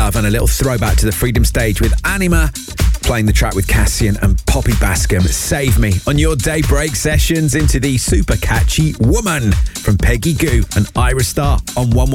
Love, and a little throwback to the Freedom Stage with Anima, playing the track with Cassian and Poppy Bascom, Save Me, on your daybreak sessions into the super catchy Woman from Peggy Gou and Ira Star on 1